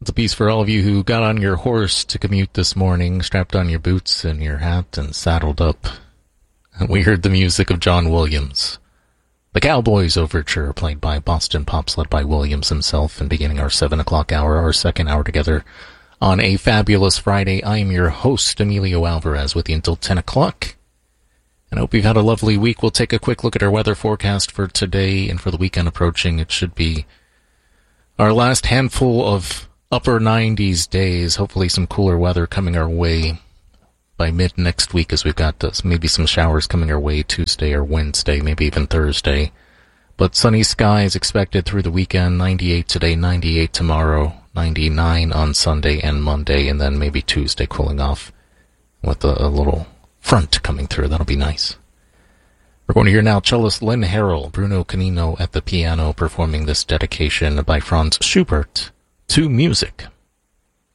It's a piece for all of you who got on your horse to commute this morning, strapped on your boots and your hat and saddled up. And we heard the music of John Williams. The Cowboys Overture, played by Boston Pops, led by Williams himself, and beginning our 7 o'clock hour, our second hour together on a fabulous Friday. I am your host, Emilio Alvarez, with you until 10 o'clock. And I hope you've had a lovely week. We'll take a quick look at our weather forecast for today and for the weekend approaching. It should be our last handful of upper 90s days. Hopefully some cooler weather coming our way by mid next week, as we've got maybe some showers coming our way Tuesday or Wednesday, maybe even Thursday. But sunny skies expected through the weekend. 98 today, 98 tomorrow, 99 on Sunday and Monday, and then maybe Tuesday cooling off with a little front coming through. That'll be nice. We're going to hear now cellist Lynn Harrell, Bruno Canino at the piano, performing this dedication by Franz Schubert to music.